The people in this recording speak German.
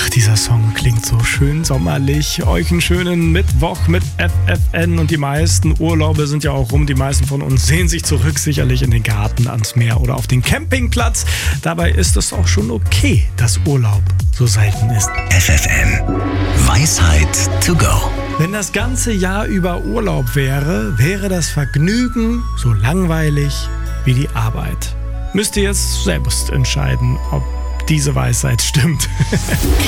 Dieser Song klingt so schön sommerlich. Euch einen schönen Mittwoch mit FFN und die meisten Urlaube sind ja auch rum. Die meisten von uns sehen sich zurück, sicherlich in den Garten, ans Meer oder auf den Campingplatz. Dabei ist es auch schon okay, dass Urlaub so selten ist. FFN Weisheit to go. Wenn das ganze Jahr über Urlaub wäre, wäre das Vergnügen so langweilig wie die Arbeit. Müsst ihr jetzt selbst entscheiden, ob diese Weisheit stimmt.